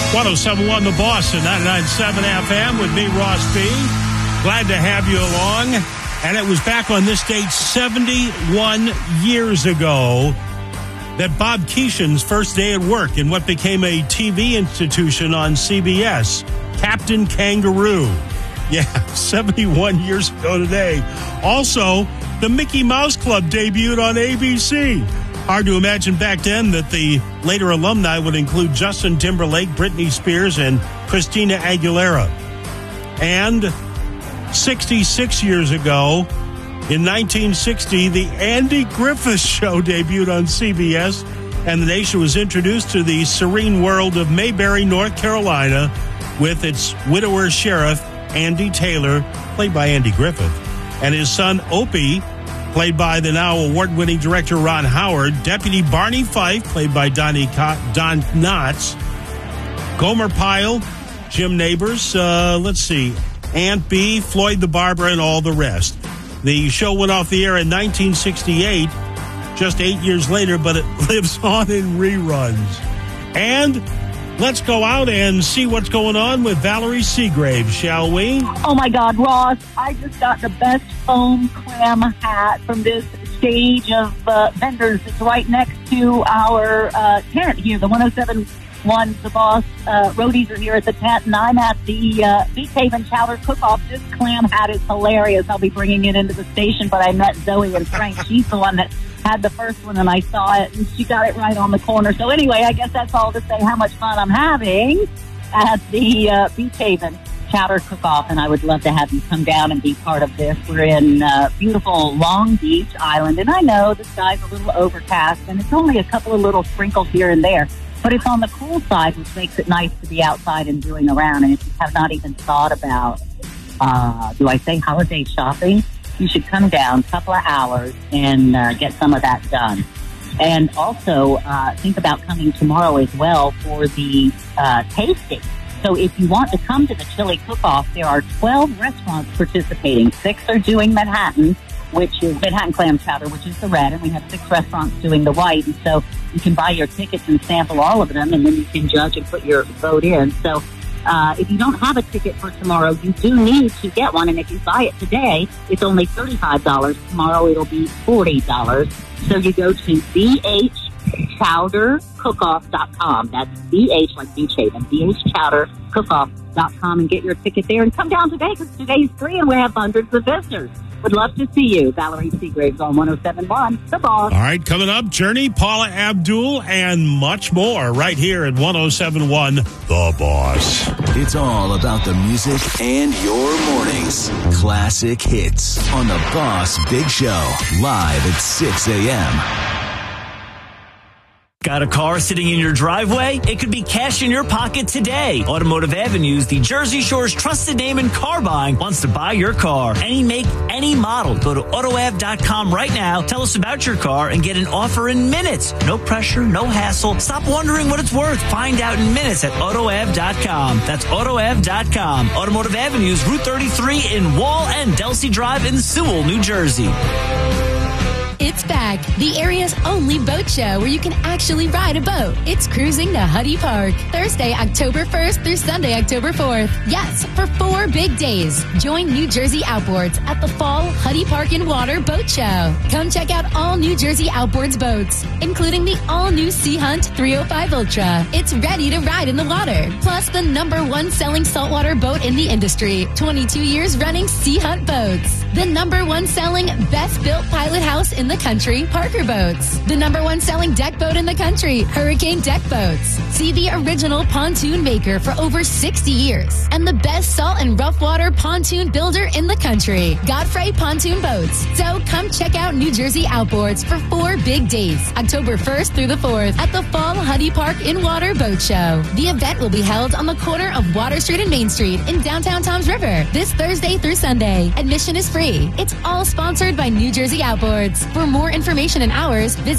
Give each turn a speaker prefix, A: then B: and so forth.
A: 107.1 The Boss and 99.7 FM with me, Ross B. Glad to have you along. And it was back on this date 71 years ago that Bob Keeshan's first day at work in what became a TV institution on CBS, Captain Kangaroo. Yeah, 71 years ago today. Also, the Mickey Mouse Club debuted on ABC. Hard to imagine back then that the later alumni would include Justin Timberlake, Britney Spears, and Christina Aguilera. And 66 years ago, in 1960, the Andy Griffith Show debuted on CBS, and the nation was introduced to the serene world of Mayberry, North Carolina, with its widower sheriff, Andy Taylor, played by Andy Griffith, and his son, Opie, played by the now award-winning director Ron Howard, Deputy Barney Fife, played by Don Knotts, Gomer Pyle, Jim Nabors, Aunt Bee, Floyd the Barber, and all the rest. The show went off the air in 1968, just 8 years later, but it lives on in reruns. And let's go out and see what's going on with Valerie Seagrave, shall we?
B: Oh, my God, Ross, I just got the best foam clam hat from this stage of vendors. It's right next to our tent here, the 107.1 The Boss. Roadies are here at the tent, and I'm at the Beach Haven Chowder Cook-Off. This clam hat is hilarious. I'll be bringing it into the station, but I met Zoe and Frank. She's the one that had the first one, and I saw it, and she got it right on the corner. So anyway, I guess that's all to say how much fun I'm having at the Beach Haven Chowder Cook-Off, and I would love to have you come down and be part of this. We're in beautiful Long Beach Island, and I know the sky's a little overcast, and it's only a couple of little sprinkles here and there, but it's on the cool side, which makes it nice to be outside and doing around. And if you have not even thought about, holiday shopping, you should come down a couple of hours and get some of that done. And also think about coming tomorrow as well for the tasting. So if you want to come to the Chili Cook-Off, there are 12 restaurants participating. 6 are doing Manhattan, which is Manhattan Clam Chowder, which is the red, and we have 6 restaurants doing the white. And so you can buy your tickets and sample all of them, and then you can judge and put your vote in. So if you don't have a ticket for tomorrow, you do need to get one. And if you buy it today, it's only $35. Tomorrow it'll be $40. So you go to bhchowdercookoff.com. That's BH like Beach Haven, bhchowdercookoff.com, and get your ticket there. And come down today because today's free and we have hundreds of visitors. Would love to see you. Valerie Seagraves on 107.1 The Boss.
A: All right, coming up, Journey, Paula Abdul, and much more right here at 107.1 The Boss.
C: It's all about the music and your mornings. Classic hits on The Boss Big Show, live at 6 a.m.
D: Got a car sitting in your driveway? It could be cash in your pocket today. Automotive Avenues, the Jersey Shore's trusted name in car buying, wants to buy your car. Any make, any model. Go to AutoAv.com right now. Tell us about your car and get an offer in minutes. No pressure, no hassle. Stop wondering what it's worth. Find out in minutes at AutoAv.com. That's AutoAv.com. Automotive Avenues, Route 33 in Wall and Delsey Drive in Sewell, New Jersey.
E: It's back. The area's only boat show where you can actually ride a boat. It's cruising to Huddy Park. Thursday, October 1st through Sunday, October 4th. Yes, for 4 big days. Join New Jersey Outboards at the Fall Huddy Park and Water Boat Show. Come check out all New Jersey Outboards boats, including the all-new Sea Hunt 305 Ultra. It's ready to ride in the water. Plus, the #1 selling saltwater boat in the industry. 22 years running Sea Hunt boats. The #1 selling best-built pilot house in the country, Parker Boats. The #1 selling deck boat in the country, Hurricane Deck Boats. See the original pontoon maker for over 60 years and the best salt and rough water pontoon builder in the country, Godfrey Pontoon Boats. So come check out New Jersey Outboards for 4 big days, October 1st through the 4th at the Fall Huddy Park in Water Boat Show. The event will be held on the corner of Water Street and Main Street in downtown Toms River this Thursday through Sunday. Admission is free. It's all sponsored by New Jersey Outboards. For more information and hours, visit